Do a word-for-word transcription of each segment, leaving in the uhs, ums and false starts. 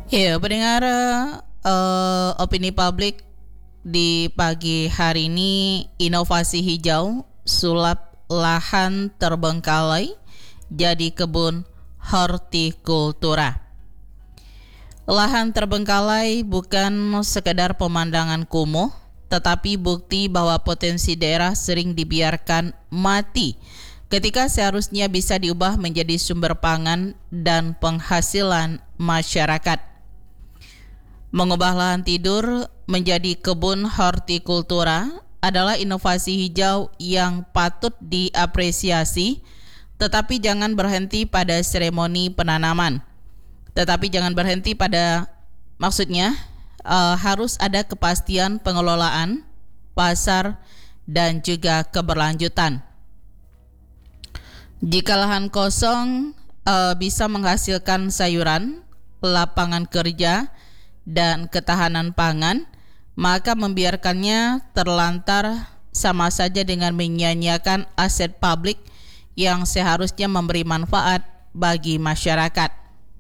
Ya, pendengar eh, opini publik di pagi hari ini, inovasi hijau sulap lahan terbengkalai jadi kebun hortikultura. Lahan terbengkalai bukan sekedar pemandangan kumuh, tetapi bukti bahwa potensi daerah sering dibiarkan mati ketika seharusnya bisa diubah menjadi sumber pangan dan penghasilan masyarakat. Mengubah lahan tidur menjadi kebun hortikultura adalah inovasi hijau yang patut diapresiasi, tetapi jangan berhenti pada seremoni penanaman. Tetapi jangan berhenti pada, maksudnya uh, harus ada kepastian pengelolaan, pasar, dan juga keberlanjutan. Jika lahan kosong uh, bisa menghasilkan sayuran, lapangan kerja, dan ketahanan pangan, maka membiarkannya terlantar sama saja dengan menyia-nyiakan aset publik yang seharusnya memberi manfaat bagi masyarakat.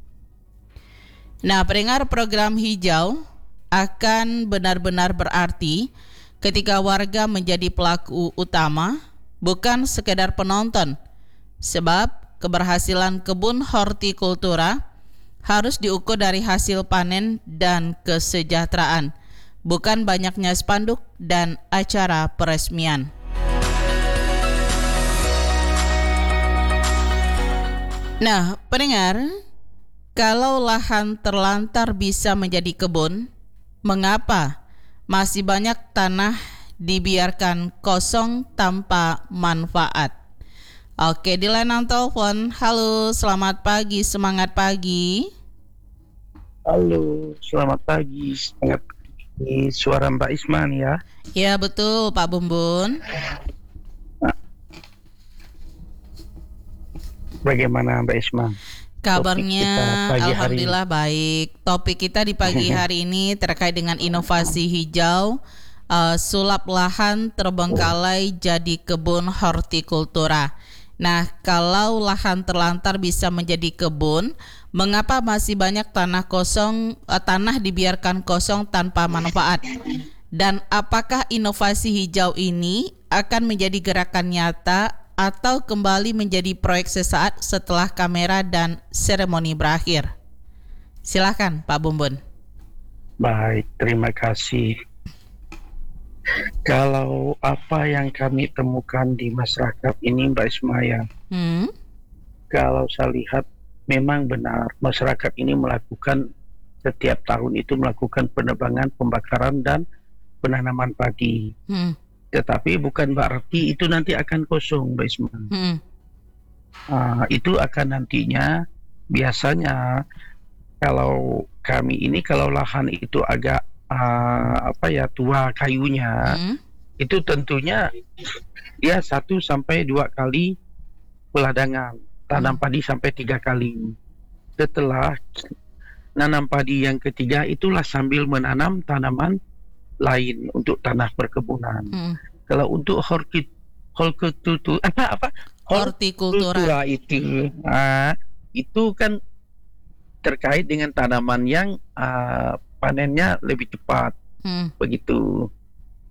Nah, pendengar, program hijau akan benar-benar berarti ketika warga menjadi pelaku utama, bukan sekedar penonton, sebab keberhasilan kebun hortikultura harus diukur dari hasil panen dan kesejahteraan, bukan banyaknya spanduk dan acara peresmian. Nah, pendengar, kalau lahan terlantar bisa menjadi kebun, mengapa masih banyak tanah dibiarkan kosong tanpa manfaat? Oke, di layanan telepon. Halo, selamat pagi, semangat pagi. Halo, selamat pagi. Semangat pagi. Suara Mbak Isman ya? Ya, betul Pak Bumbun. Nah, bagaimana Mbak Isman? Kabarnya alhamdulillah baik. Topik kita di pagi hari ini terkait dengan inovasi hijau, uh, sulap lahan terbengkalai jadi kebun hortikultura. Nah, kalau lahan terlantar bisa menjadi kebun, mengapa masih banyak tanah kosong, uh, tanah dibiarkan kosong tanpa manfaat? Dan apakah inovasi hijau ini akan menjadi gerakan nyata atau kembali menjadi proyek sesaat setelah kamera dan seremoni berakhir? Silakan Pak Bumbun. Baik, terima kasih. Kalau apa yang kami temukan di masyarakat ini Mbak Ismaya, hmm? kalau saya lihat memang benar masyarakat ini melakukan setiap tahun itu melakukan penebangan, pembakaran dan penanaman padi. Hmm. Tetapi bukan berarti itu nanti akan kosong, Mbak Isma. Hmm. Uh, itu akan nantinya biasanya kalau kami ini kalau lahan itu agak uh, apa ya tua kayunya, hmm. itu tentunya ya satu sampai dua kali peladangan, tanam hmm. padi sampai tiga kali. Setelah nanam padi yang ketiga itulah sambil menanam tanaman lain untuk tanah perkebunan. Hmm. Kalau untuk horti, hortikultura apa apa hortikultura itu, nah, itu kan terkait dengan tanaman yang uh, panennya lebih cepat, hmm. begitu.